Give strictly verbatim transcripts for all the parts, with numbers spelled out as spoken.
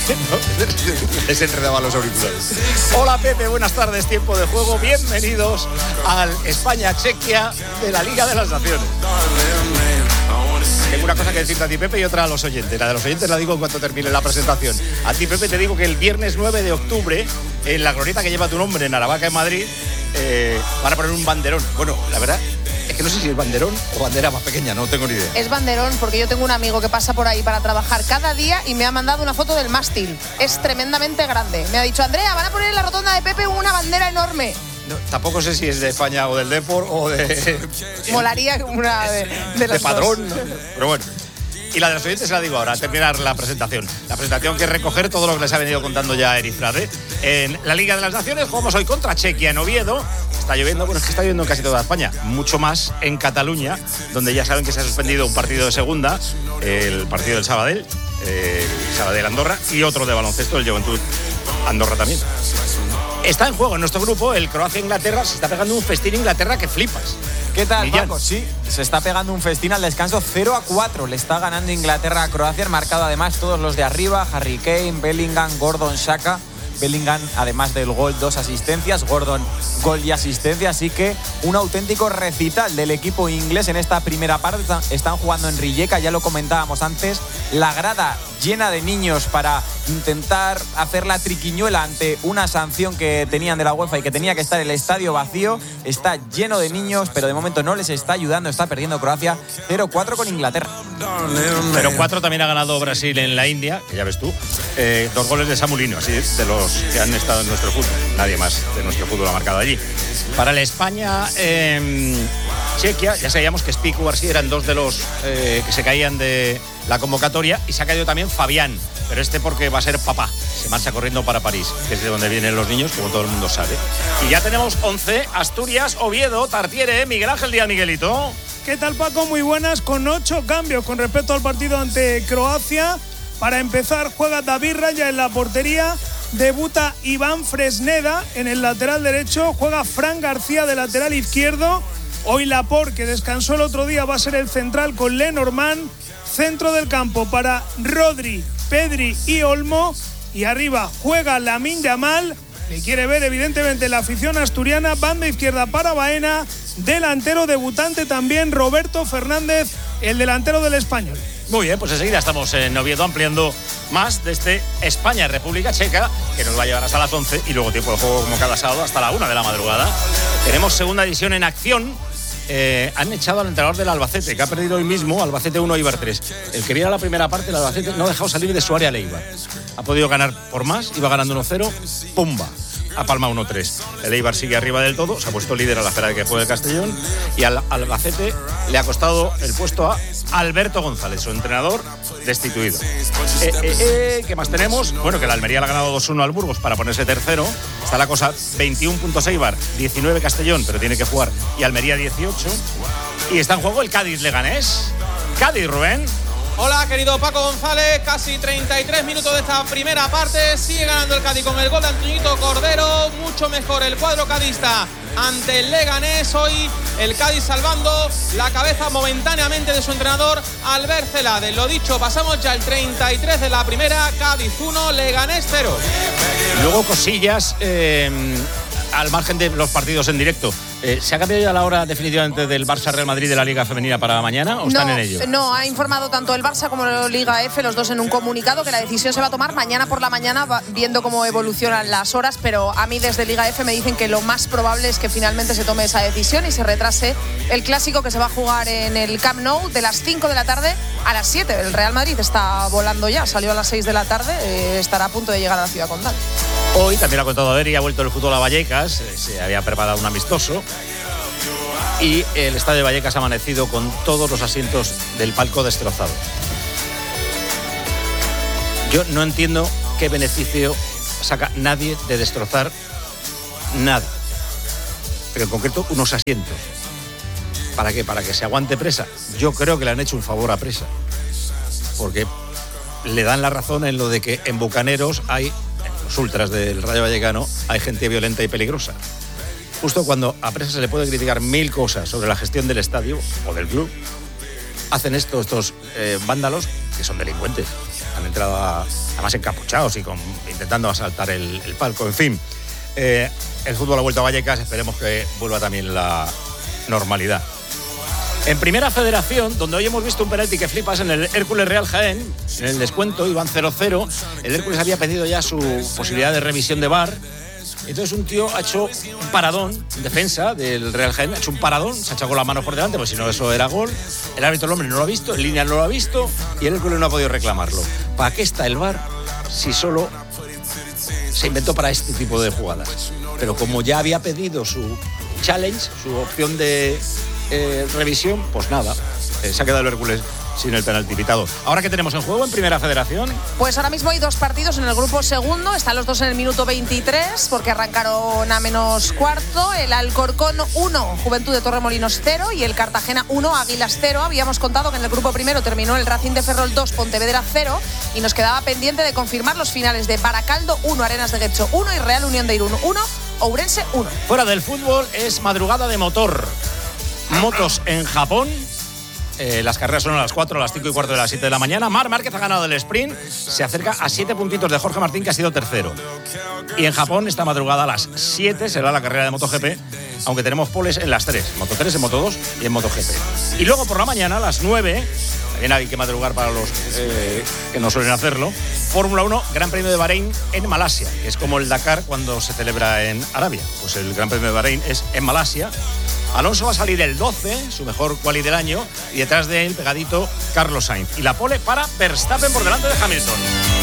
Les enredaba los auriculares. Hola Pepe, buenas tardes, tiempo de juego. Bienvenidos al España-Chequia de la Liga de las Naciones. Tengo una cosa que decirte a ti, Pepe, y otra a los oyentes. La de los oyentes la digo en cuanto termine la presentación. A ti, Pepe, te digo que el viernes nueve de octubre, en la glorieta que lleva tu nombre, en Aravaca, en Madrid, eh, van a poner un banderón. Bueno, la verdad es que no sé si es banderón o bandera más pequeña, no tengo ni idea. Es banderón porque yo tengo un amigo que pasa por ahí para trabajar cada día y me ha mandado una foto del mástil. Es tremendamente grande. Me ha dicho, Andrea, van a poner en la rotonda de Pepe una bandera enorme. No, tampoco sé si es de España o del Depor o de... Molaría una de, de las de Padrón, dos. Pero bueno. Y la de los oyentes se la digo ahora, al terminar la presentación. La presentación que es recoger todo lo que les ha venido contando ya Eri Frade. En la Liga de las Naciones jugamos hoy contra Chequia en Oviedo. Está lloviendo, bueno, es que está lloviendo en casi toda España. Mucho más en Cataluña, donde ya saben que se ha suspendido un partido de segunda, el partido del Sabadell, el Sabadell-Andorra, y otro de baloncesto, el Juventud Andorra también. Está en juego en nuestro grupo el Croacia-Inglaterra. Se está pegando un festín Inglaterra que flipas. ¿Qué tal, Millán? Paco? Sí, se está pegando un festín al descanso cero a cuatro. Le está ganando Inglaterra a Croacia. Han marcado además todos los de arriba. Harry Kane, Bellingham, Gordon, Xhaka. Bellingham, además del gol, dos asistencias. Gordon, gol y asistencia. Así que un auténtico recital del equipo inglés en esta primera parte. Están jugando en Rijeka, ya lo comentábamos antes. La grada llena de niños para intentar hacer la triquiñuela ante una sanción que tenían de la UEFA y que tenía que estar el estadio vacío. Está lleno de niños, pero de momento no les está ayudando. Está perdiendo Croacia cero cuatro con Inglaterra. cero cuatro también ha ganado Brasil en la India, que ya ves tú. Eh, dos goles de Samu Lino, así de los que han estado en nuestro fútbol. Nadie más de nuestro fútbol ha marcado allí. Para el España, eh, Chequia, ya sabíamos que Spiku y García eran dos de los eh, que se caían de la convocatoria, y se ha caído también Fabián, pero este porque va a ser papá. Se marcha corriendo para París, que es de donde vienen los niños, como todo el mundo sabe. Y ya tenemos once, Asturias, Oviedo, Tartiere, Miguel Ángel Díaz, Miguelito. ¿Qué tal, Paco? Muy buenas, con ocho cambios con respecto al partido ante Croacia. Para empezar, juega David Raya en la portería, debuta Iván Fresneda en el lateral derecho, juega Fran García de lateral izquierdo. Hoy Laporte, que descansó el otro día, va a ser el central con Lenormand. Centro del campo para Rodri, Pedri y Olmo. Y arriba juega Lamine Yamal, que quiere ver evidentemente la afición asturiana. Banda izquierda para Baena. Delantero debutante también Roberto Fernández, el delantero del Español. Muy bien, pues enseguida estamos en Oviedo ampliando más de este España-República Checa, que nos va a llevar hasta las once y luego tiempo de juego como cada sábado hasta la una de la madrugada. Tenemos segunda división en acción. Eh, han echado al entrenador del Albacete, que ha perdido hoy mismo, Albacete uno, Eibar tres. El que viera la primera parte, el Albacete no ha dejado salir de su área al Eibar. Ha podido ganar por más, iba ganando uno cero, ¡pumba! A Palma uno tres. El Eibar sigue arriba del todo, se ha puesto líder a la espera de que juegue el Castellón, y al Albacete le ha costado el puesto a Alberto González, su entrenador, destituido. Eh, eh, eh, ¿Qué más tenemos? Bueno, que la Almería le ha ganado dos uno al Burgos para ponerse tercero. Está la cosa veintiuno puntos Eibar, diecinueve Castellón, pero tiene que jugar, y Almería dieciocho. Y está en juego el Cádiz-Leganés. Cádiz, Rubén. Hola, querido Paco González, casi treinta y tres minutos de esta primera parte, sigue ganando el Cádiz con el gol de Antoñito Cordero, mucho mejor el cuadro cadista ante el Leganés. Hoy el Cádiz salvando la cabeza momentáneamente de su entrenador Albert Celades. Lo dicho, pasamos ya el treinta y tres de la primera, Cádiz uno, Leganés cero. Luego cosillas eh, al margen de los partidos en directo. Eh, ¿Se ha cambiado ya la hora definitivamente del Barça-Real Madrid de la Liga Femenina para mañana o están no, en ello? No, ha informado tanto el Barça como la Liga F, los dos en un comunicado, que la decisión se va a tomar mañana por la mañana, viendo cómo evolucionan las horas, pero a mí desde Liga F me dicen que lo más probable es que finalmente se tome esa decisión y se retrase el clásico que se va a jugar en el Camp Nou de las cinco de la tarde a las siete. El Real Madrid está volando ya, salió a las seis de la tarde, eh, estará a punto de llegar a la ciudad condal. Hoy también lo ha contado Eri, ha vuelto el fútbol a Vallecas, se había preparado un amistoso y el estadio de Vallecas ha amanecido con todos los asientos del palco destrozados. Yo no entiendo qué beneficio saca nadie de destrozar nada, pero en concreto unos asientos. ¿Para qué? ¿Para que se aguante Presa? Yo creo que le han hecho un favor a Presa, porque le dan la razón en lo de que en Bucaneros hay, en los ultras del Rayo Vallecano, hay gente violenta y peligrosa. Justo cuando a Presa se le puede criticar mil cosas sobre la gestión del estadio o del club, hacen esto estos eh, vándalos que son delincuentes. Han entrado a, además encapuchados y con, intentando asaltar el, el palco. En fin, eh, el fútbol ha vuelto a Vallecas, esperemos que vuelva también la normalidad. En Primera Federación, donde hoy hemos visto un penalti que flipas en el Hércules Real Jaén, en el descuento iban cero cero, el Hércules había pedido ya su posibilidad de revisión de V A R. Entonces un tío ha hecho un paradón en defensa del Real Jaén, ha hecho un paradón, se ha echado con las manos por delante, pues si no eso era gol. El árbitro, el hombre, no lo ha visto, en línea no lo ha visto y el Hércules no ha podido reclamarlo. ¿Para qué está el V A R si solo se inventó para este tipo de jugadas? Pero como ya había pedido su challenge, su opción de eh, revisión, pues nada, eh, se ha quedado el Hércules sin el penalti pitado. ¿Ahora qué tenemos en juego en Primera Federación? Pues ahora mismo hay dos partidos en el grupo segundo. Están los dos en el minuto veintitrés, porque arrancaron a menos cuarto. El Alcorcón uno, Juventud de Torremolinos cero. Y el Cartagena uno, Águilas cero. Habíamos contado que en el grupo primero terminó el Racing de Ferrol dos, Pontevedra cero. Y nos quedaba pendiente de confirmar los finales de Baracaldo uno, Arenas de Guecho uno y Real Unión de Irún uno, Ourense uno. Fuera del fútbol es madrugada de motor. Motos en Japón. Eh, las carreras son a las cuatro, a las cinco y cuarto de las siete de la mañana. Marc Márquez ha ganado el sprint, se acerca a siete puntitos de Jorge Martín, que ha sido tercero. Y en Japón, esta madrugada a las siete será la carrera de MotoGP, aunque tenemos poles en las tres, Moto tres, en Moto dos y en MotoGP. Y luego por la mañana, a las nueve, también hay que madrugar para los eh, que no suelen hacerlo, Fórmula uno, Gran Premio de Bahrein en Malasia, que es como el Dakar cuando se celebra en Arabia. Pues el Gran Premio de Bahrein es en Malasia. Alonso va a salir el doce, su mejor quali del año, y detrás de él, pegadito, Carlos Sainz. Y la pole para Verstappen por delante de Hamilton.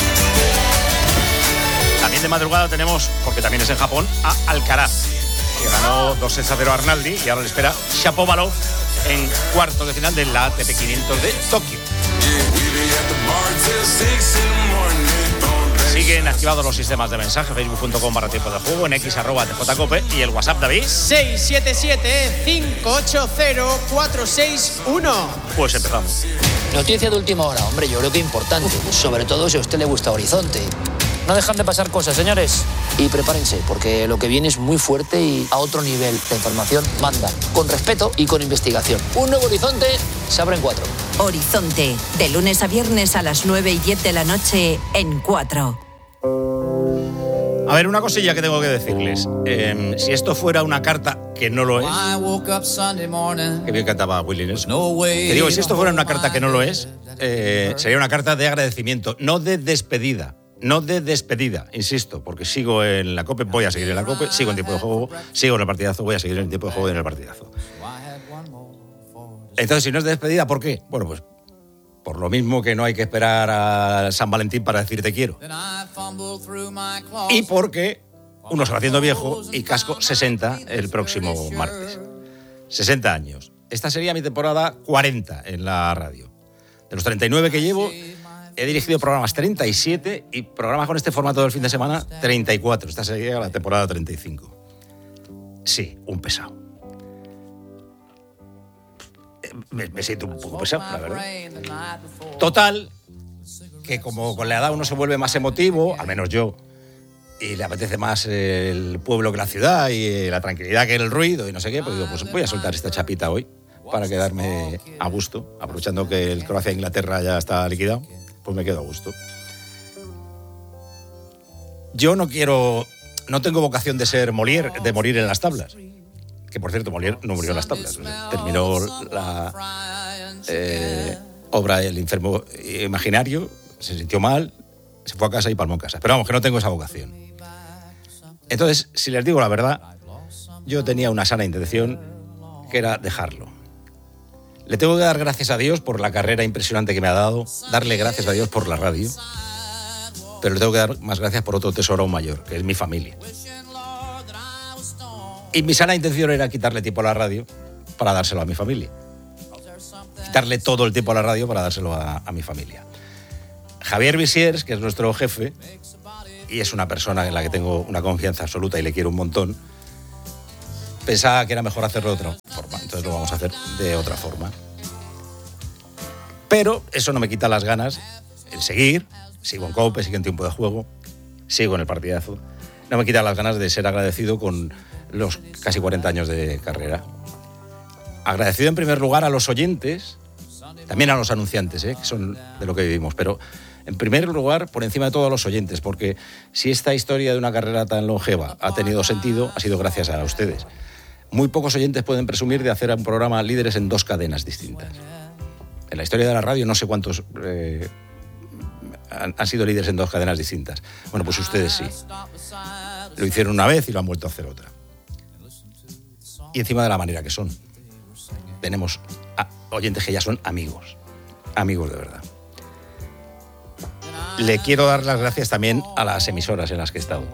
También de madrugada tenemos, porque también es en Japón, a Alcaraz, que ganó dos sets a cero a Arnaldi y ahora le espera Shapovalov en cuarto de final de la A T P quinientos de Tokio. Siguen activados los sistemas de mensaje, facebook punto com barra tiempo de juego, en x arroba tjcope y el WhatsApp, David. seis siete siete, cinco ocho cero, cuatro seis uno. Pues empezamos. Noticia de última hora, hombre, yo creo que importante, sobre todo si a usted le gusta Horizonte. No dejan de pasar cosas, señores. Y prepárense, porque lo que viene es muy fuerte y a otro nivel. La información manda, con respeto y con investigación. Un nuevo Horizonte se abre en cuatro. Horizonte, de lunes a viernes a las nueve y diez de la noche en cuatro. A ver, una cosilla que tengo que decirles. Eh, si esto fuera una carta, que no lo es, que bien cantaba Willy Nelson. Te digo, si esto fuera una carta que no lo es, eh, sería una carta de agradecimiento, no de despedida. No de despedida, insisto, porque sigo en la COPE, voy a seguir en la COPE, sigo en tiempo de juego, sigo en el partidazo, voy a seguir en el tiempo de juego y en el partidazo. Entonces, si no es de despedida, ¿por qué? Bueno, pues por lo mismo que no hay que esperar a San Valentín para decir te quiero. Y porque uno se va haciendo viejo y casco sesenta el próximo martes. sesenta años. Esta sería mi temporada cuarenta en la radio. De los treinta y nueve que llevo, he dirigido programas treinta y siete y programas con este formato del fin de semana treinta y cuatro. Esta sería la temporada treinta y cinco. Sí, un pesado. Me, me siento un poco pesado, la verdad. Total, que como con la edad uno se vuelve más emotivo, al menos yo, y le apetece más el pueblo que la ciudad y la tranquilidad que el ruido y no sé qué, pues digo, pues voy a soltar esta chapita hoy para quedarme a gusto, aprovechando que el Croacia-Inglaterra ya está liquidado. Pues me quedo a gusto. Yo no quiero, no tengo vocación de ser Molière, de morir en las tablas. Que por cierto, Molière no murió en las tablas. Terminó la eh, obra El enfermo imaginario, se sintió mal, se fue a casa y palmó en casa. Pero vamos, que no tengo esa vocación. Entonces, si les digo la verdad, yo tenía una sana intención, que era dejarlo. Le tengo que dar gracias a Dios por la carrera impresionante que me ha dado, darle gracias a Dios por la radio, pero le tengo que dar más gracias por otro tesoro aún mayor, que es mi familia. Y mi sana intención era quitarle tiempo a la radio para dárselo a mi familia. Quitarle todo el tiempo a la radio para dárselo a, a mi familia. Javier Visiers, que es nuestro jefe, y es una persona en la que tengo una confianza absoluta y le quiero un montón, pensaba que era mejor hacerlo de otra forma, entonces lo vamos a hacer de otra forma. Pero eso no me quita las ganas, el seguir, sigo en COPE, sigo en tiempo de juego, sigo en el partidazo, no me quita las ganas de ser agradecido con los casi cuarenta años de carrera. Agradecido en primer lugar a los oyentes, también a los anunciantes, ¿eh? Que son de lo que vivimos, pero En primer lugar, por encima de todos los oyentes, porque si esta historia de una carrera tan longeva ha tenido sentido, ha sido gracias a ustedes. Muy pocos oyentes pueden presumir de hacer un programa líderes en dos cadenas distintas. En la historia de la radio no sé cuántos eh, han, han sido líderes en dos cadenas distintas. Bueno, pues ustedes sí. Lo hicieron una vez y lo han vuelto a hacer otra. Y encima de la manera que son. Tenemos a, oyentes que ya son amigos. Amigos de verdad. Le quiero dar las gracias también a las emisoras en las que he estado.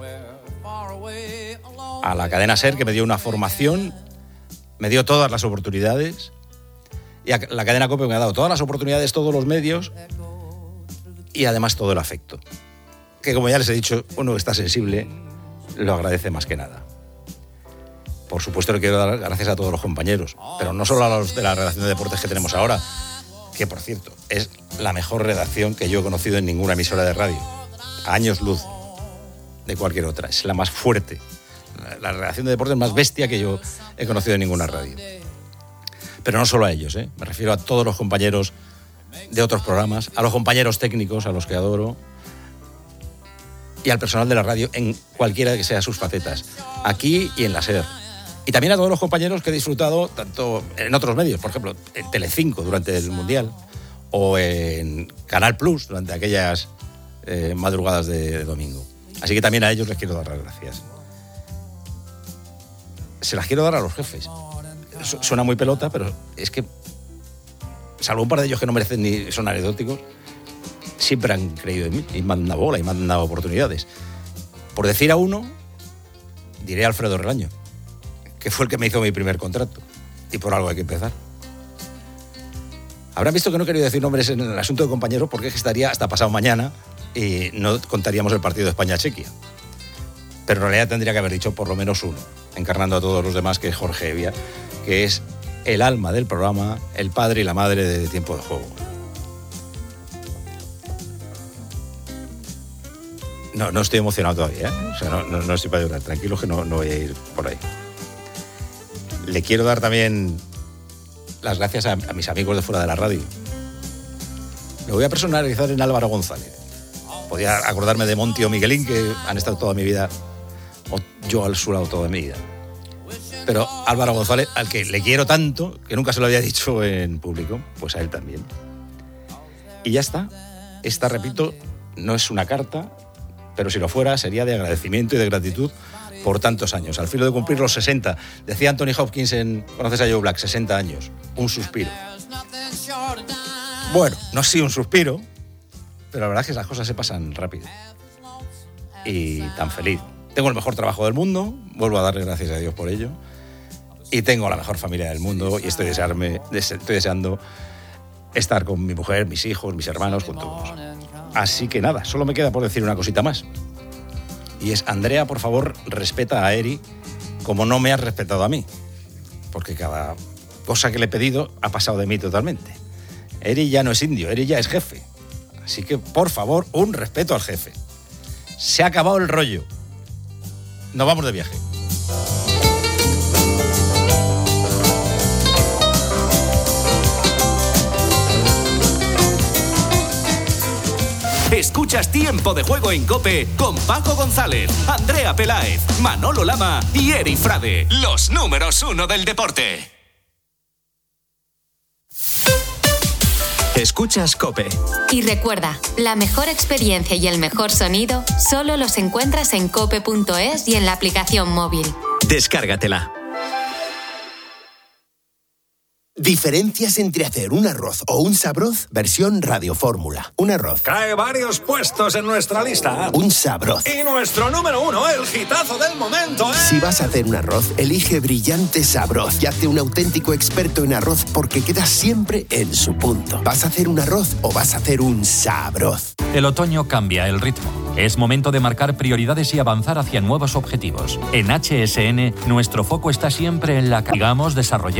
A la cadena SER, que me dio una formación, me dio todas las oportunidades, y a la cadena COPE me ha dado todas las oportunidades, todos los medios, y además todo el afecto. Que como ya les he dicho, uno que está sensible lo agradece más que nada. Por supuesto le quiero dar gracias a todos los compañeros, pero no solo a los de la redacción de deportes que tenemos ahora, que por cierto, es la mejor redacción que yo he conocido en ninguna emisora de radio, a años luz de cualquier otra, es la más fuerte, la, la redacción de deportes más bestia que yo he conocido en ninguna radio. Pero no solo a ellos, ¿eh? Me refiero a todos los compañeros de otros programas, a los compañeros técnicos, a los que adoro, y al personal de la radio en cualquiera que sea sus facetas, aquí y en la SER. Y también a todos los compañeros que he disfrutado tanto en otros medios, por ejemplo, en Telecinco durante el Mundial o en Canal Plus durante aquellas eh, madrugadas de, de domingo. Así que también a ellos les quiero dar las gracias. Se las quiero dar a los jefes. Suena muy pelota, pero es que, salvo un par de ellos que no merecen ni son anecdóticos, siempre han creído en mí y me han dado bola y me han dado oportunidades. Por decir a uno, diré a Alfredo Relaño, que fue el que me hizo mi primer contrato. Y por algo hay que empezar. Habrán visto que no he querido decir nombres en el asunto de compañeros porque estaría hasta pasado mañana y no contaríamos el partido de España-Chequia. Pero en realidad tendría que haber dicho por lo menos uno, encarnando a todos los demás, que es Jorge Evia, que es el alma del programa, el padre y la madre de Tiempo de Juego. No, no estoy emocionado todavía, ¿eh? O sea, no, no, no estoy para llorar. Tranquilos que no, no voy a ir por ahí. Le quiero dar también las gracias a, a mis amigos de fuera de la radio. Lo voy a personalizar en Álvaro González. Podía acordarme de Monti o Miguelín, que han estado toda mi vida, o yo al su lado toda mi vida. Pero Álvaro González, al que le quiero tanto, que nunca se lo había dicho en público, pues a él también. Y ya está. Esta, repito, no es una carta, pero si lo fuera, sería de agradecimiento y de gratitud por tantos años. Al filo de cumplir los sesenta, decía Anthony Hopkins en ¿Conoces a Joe Black? sesenta años, un suspiro. Bueno, no ha sido un suspiro, pero la verdad es que las cosas se pasan rápido. Y tan feliz. Tengo el mejor trabajo del mundo, vuelvo a darle gracias a Dios por ello, y tengo la mejor familia del mundo, y estoy, desearme, estoy deseando estar con mi mujer, mis hijos, mis hermanos, con todos. Así que nada, solo me queda por decir una cosita más. Y es, Andrea, por favor, respeta a Eri como no me has respetado a mí. Porque cada cosa que le he pedido ha pasado de mí totalmente. Eri ya no es indio, Eri ya es jefe. Así que, por favor, un respeto al jefe. Se ha acabado el rollo. Nos vamos de viaje. Escuchas Tiempo de Juego en COPE con Paco González, Andrea Peláez, Manolo Lama y Eri Frade, los números uno del deporte. Escuchas COPE. Y recuerda, la mejor experiencia y el mejor sonido solo los encuentras en cope punto es y en la aplicación móvil. Descárgatela. Diferencias entre hacer un arroz o un sabroz, versión radiofórmula. Un arroz. Cae varios puestos en nuestra lista. Un sabroz. Y nuestro número uno, el hitazo del momento, ¿eh? Si vas a hacer un arroz, elige Brillante Sabroz y hazte un auténtico experto en arroz porque queda siempre en su punto. ¿Vas a hacer un arroz o vas a hacer un sabroz? El otoño cambia el ritmo. Es momento de marcar prioridades y avanzar hacia nuevos objetivos. En H S N, nuestro foco está siempre en la, digamos, desarrollar